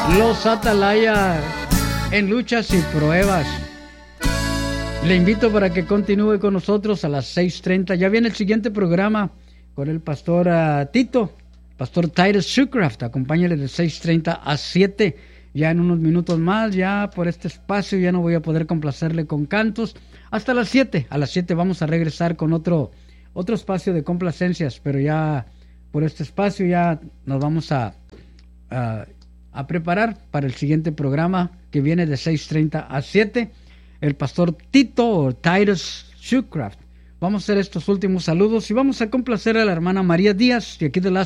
Los Atalaya en luchas y pruebas. Le invito para que continúe con nosotros a las 6:30. Ya viene el siguiente programa con el pastor Tito, pastor Titus Shoecraft. Acompáñale de 6:30 a 7. Ya en unos minutos más, ya por este espacio, ya no voy a poder complacerle con cantos. Hasta las 7. A las 7 vamos a regresar con otro espacio de complacencias, pero ya por este espacio ya nos vamos a preparar para el siguiente programa que viene de 6:30 a 7. El pastor Tito o Titus Shoecraft. Vamos a hacer estos últimos saludos y vamos a complacer a la hermana María Díaz de aquí de Las